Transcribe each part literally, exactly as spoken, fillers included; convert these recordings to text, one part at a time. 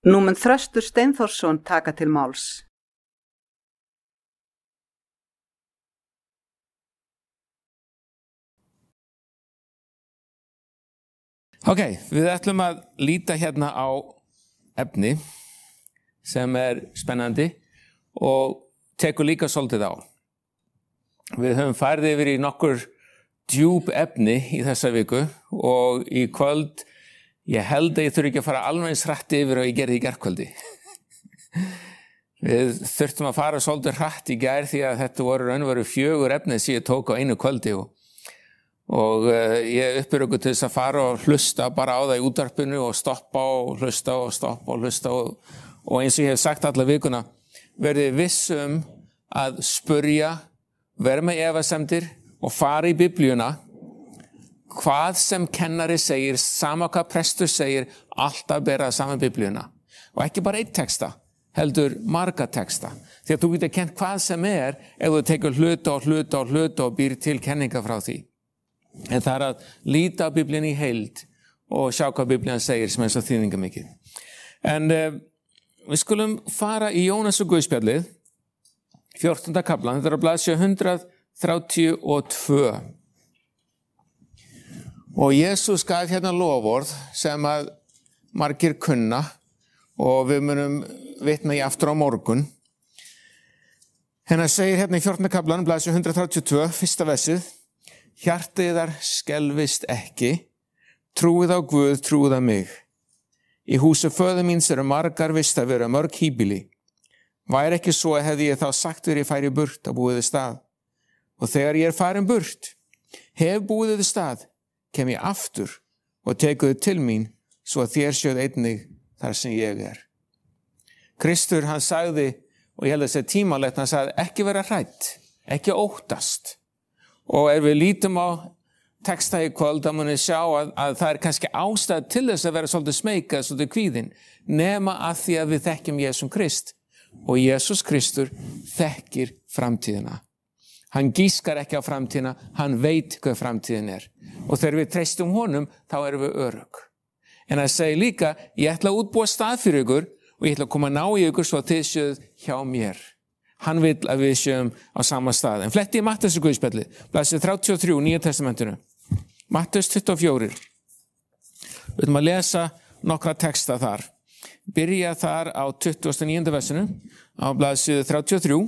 Nú mun Þröstur Steinþórsson taka til máls. Ok, við ætlum að líta hérna á efni sem er spennandi og tekur líka svolítið á. Við höfum farið yfir í nokkur djúp efni í þessa viku og í kvöld, ég held að ég þurfi ekki að fara alveg eins hratt yfir og ég gerði í gærkvöldi. Við þurftum að fara svolítið hratt í gær því að þetta voru raunveru fjögur efni sem ég tók á einu kvöldi og, og uh, ég uppur okkur til þess að fara og hlusta bara á það í útvarpinu og stoppa og hlusta og stoppa og hlusta og, og eins og ég hef sagt alla vikuna, verðið vissum að spurja, vera með efasemdir og fara í Biblíuna, hvað sem kennari segir, sama hvað prestur segir, alltaf bera saman Biblíuna. Og ekki bara einn texta, heldur marga texta. Því að þú getur kent hvað sem er ef þú tekur hluta og hluta og hluta og býr til kenninga frá því. En það er að líta á Biblíun í heild og sjá hvað Biblíun segir sem er svo þýðingamikið. En uh, við skulum fara í Jónas og Guðspjallið, fjórtánda kaflan, þetta er á blaðsíðu hundrað þrjátíu og tvö. Og Jesús gaf hérna loforð sem að margir kunna og við munum vitna í aftur á morgun. Hérna segir hérna í fjórtánda kaflanum, blaðsíðu hundrað þrjátíu og tvö, fyrsta versið, hjartað yðar skelfist ekki, trúið á Guð, trúið á mig. Í húsi föður míns eru margar vistarverur, mörg híbýli. Væri ekki svo hefði ég þá sagt þér ég færi burt að búið þið stað. Og þegar ég er farin burt, hef búið þið stað, kem ég aftur og tekuðu til mín svo að þér sjöð einnig þar sem ég er. Kristur hann sagði, og ég held að það sé tímalegt, hann sagði ekki vera hrædd, ekki óttast. Og ef við lítum á texta í kvöld, þá munum við sjá að, að það er kannski ástæð til þess að vera svolítið smeykað, svolítið kvíðin, nema að því að við þekkjum Jesúm Krist. Og Jesús Kristur þekkir framtíðina. Hann gískar ekki á framtíðina, hann veit hvað framtíðin er. Og þegar við treystum honum, þá erum við örugg. En það segir líka, ég ætla að útbúa stað fyrir ykkur og ég ætla að koma að ná í ykkur svo að þið sjöð hjá mér. Hann vil að við sjöum á sama stað. En fletti í Matteus og Guðspjalli, blaðsíðu þrjátíu og þrjú, Nýja testamentinu. Matteus tuttugu og fjögur. Við ætlum að lesa nokkra texta þar. Byrja þar á tuttugasta og níunda versinu, á blaðsíðu þrjátíu og þrjú.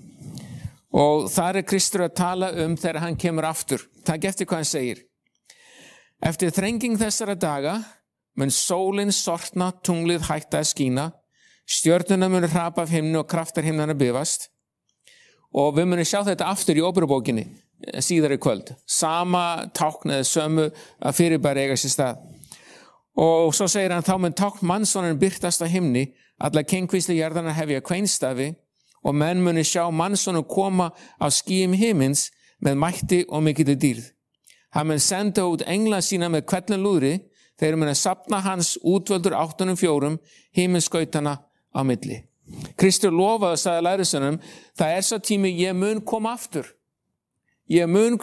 Og þar er Kristur að tala um þegar hann kemur aftur. Takk eftir hvað hann segir. Eftir þrenging þessara daga mun sólin sortna, tunglið hætta að skína, stjörnuna mun hrapa af himnu og kraftar himnana bifast. Og við munum sjá þetta aftur í Óperubókinni síðar í kvöld. Sama tákn eða sömu að fyrirbæri eiga sér stað. Og svo segir hann, þá mun tákn mannssonin birtast á himni, alla kengvísli jarðana hefja kveinstafi, og menn muni sjá mannsonu koma á skýjum himins með mætti og mikilli dýrð. Hann mun senda út engla sína með hvellum lúðri, þeir muni safna hans útvöldur áttunum fjórum himinskautana á milli. Kristur lofaði, sagði lærisveinunum, það er sá tími ég mun koma aftur. Ég mun